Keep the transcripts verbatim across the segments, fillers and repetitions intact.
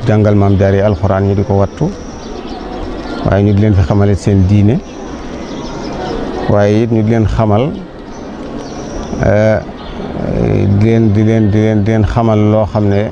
jàngal maam jaare alxuraan ñu di ko wattu waaye ñu di leen fi xamalit seen diine waaye it ñu di leen xamal di leen di leen di leen di leen xamal loo xam ne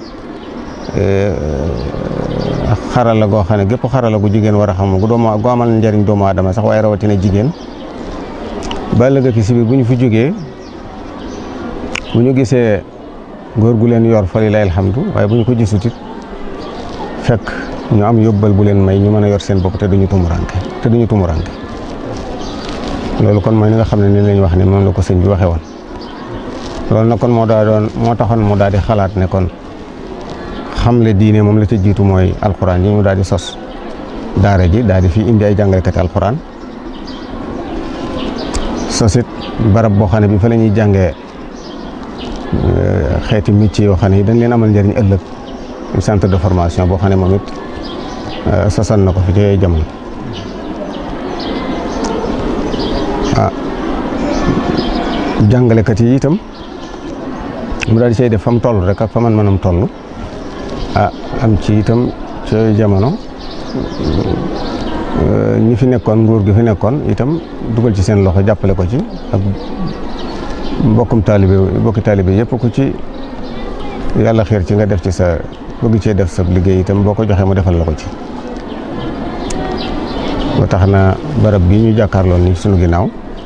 xarala goo xam ne gépp xarala gu jigéen war a xam gu doomu gu amal njariñ doomu aadama sax waaye rawatina jigéen ba ëllëg ki si biir bu ñu fi jógee bu ñu gisee góor gu leen yor fa lillahi alhamdu waaye bu ñu ko gisut it fekk ñu am yóbbal bu leen may ñu mën a yor seen bopp te duñu tumuranke te duñu tumuranke loolu kon mooy li nga xam ne ni lañ wax ne moom la ko sëñ bi waxee woon loolu nag kon moo daa doon moo taxoon mu daal di xalaat ne kon xamle diine moom la ca jiitu mooy alxuraan yi mu daal di sos daara ji daal di fi indi ay jàngalekati alxuraan sosit barab boo xam ne bi fa la ñuy jàngee xeeti métier yoo xam ne yi dañ leen amal njëriñ ëllëg centre de formation boo xam ne moom it sosal na ko fi ci jamono ah jàngalekat yi itam mu daal di say def fa mu toll rek ak fa man mënam toll ah am ci itam ci jamono ñi fi nekkoon nguur gi fi nekkoon itam dugal ci seen loxo jàppale ko ci ak mbokkum taalibe mbokki taalibe yëpp ku ci yàlla xeer ci nga def ci sa bëgg cee def sa liggéey itam boo ko joxee mu defal la ko ci ba tax na barab bi ñu jàkkaarloon ni sunu ginnaaw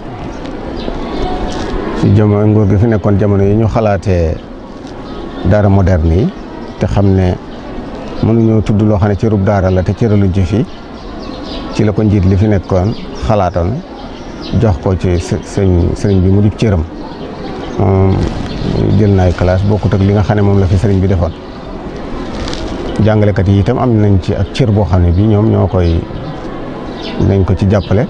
ci jamono nguur gi fi nekkoon jamono yi ñu xalaatee daara moderne yi te xam ne mënuñoo tudd loo xam ne cërub daara la te cëraluñ ci fii ci la ko njiit li fi nekkoon xalaatoon jox ko ci sëñ sëriñ bi mu di cëram moom jël naay classe bokkut ak li nga xam ne moom la fi sëriñ bi defoon jàngalekat yi itam am nañ ci ak cër boo xam ne bii ñoom ñoo koy nañ ko ci jàppale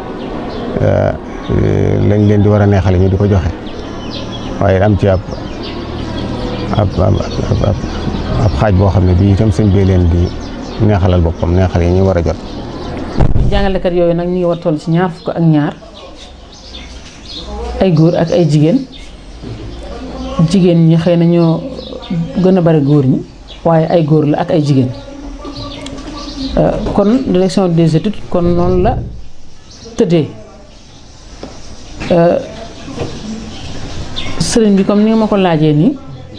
lañ leen di war a neexale ñu di ko joxe waaye am ci ab ab ab ab xaaj boo xam ne bii itam sëñ bee leen di neexalal boppam neexal yi ñu war a jot. jàngalekat yooyu nag ñu ngi war toll ci ñaar fukk ak ñaar ay góor ak ay jigéen jigéen ñi xëy na ñoo gën a bari góor ñi waaye ay góor la ak ay jigéen kon direction des études kon noonu la tëddee sëriñ bi comme ni nga ma ko laajee nii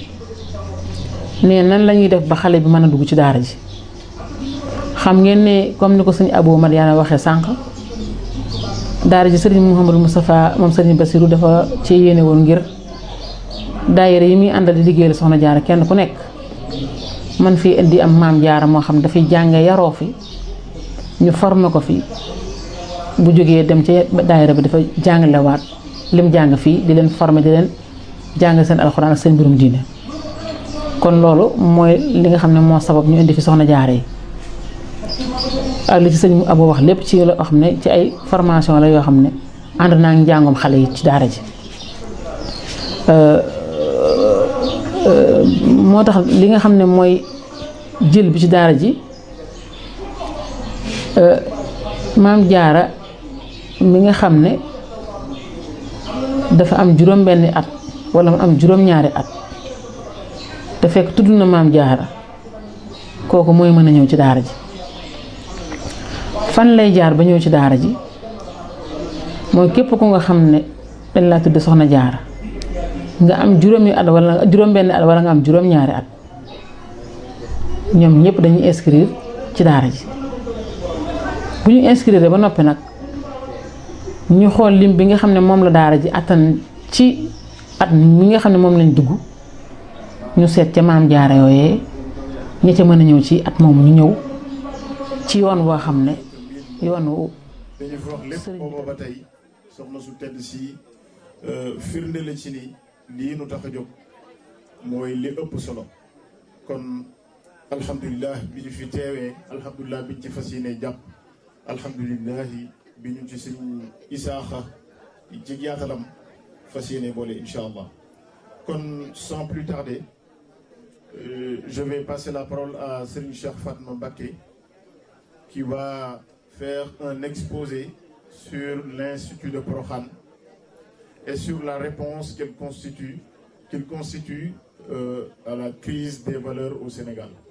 ne nan la ñuy def ba xale bi mën a dugg ci daara ji xam ngeen ne comme ni ko sëñ Abou Madiana waxee sànq daara ji sëriñ Mouhamadou Moustapha moom sëriñ Bassirou dafa ci yéene woon ngir daayira yi muy àndal di liggéeyal soxna jaara kenn ku nekk man fii indi am maam jaara moo xam dafay jànge yaroo fi ñu formé ko fi bu jógee dem ci daayira bi dafa jàngalewaat lim jàng fii di leen formé di leen jàng seen alxuraan ak seen mbirum diine kon loolu mooy li nga xam ne moo sabab ñu indi fi soxna jaara yi ak li ci sëñ Abou wax lépp ci loo xam ne ci ay formation la yoo xam ne ànd naa ngi njàngum xale yi ci daara ji moo tax li nga xam ne mooy jël bi ci daara ji maam jaara mi nga xam ne dafa am juróom benni at wala mu am juróom ñaari at te fekk tudd na maam jaara kooku mooy mën a ñëw ci daara ji fan lay jaar ba ñëw ci daara ji mooy képp ku nga xam ne dañ laa tudd soxna jaara nga am juróomi at wala juróom benni at wala nga am juróom ñaari at ñoom ñëpp dañuy inscrire ci daara ji bu ñu inscrire ba noppi nag ñu xool lim bi nga xam ne moom la daara ji attan ci at mi nga xam ne moom lañ dugg ñu seet ca maam jaara yooyee ña ca mën a ñëw ci at moom ñu ñëw ci yoon boo xam ne yoon wu dañu fi wax lépp booba ba tey soxna su tedd si firnde la ci ni lii nu tax a jóg mooy li ëpp solo kon alhamdulilah bi ñu fi teewee alhamdulilah bi ñu ci fas yéene jàpp alhamdulilah bi ñu ci sëñ Isaaxa ci yaatalam fas yéene boole incha allah kon sans plus tarder euh, je vais passer la parole à Serigne Cheikh Fatma Mbacké qui va faire un exposé sur l'Institut de Prokhane et sur la réponse qu'il constitue, qu'il constitue euh, à la crise des valeurs au Sénégal.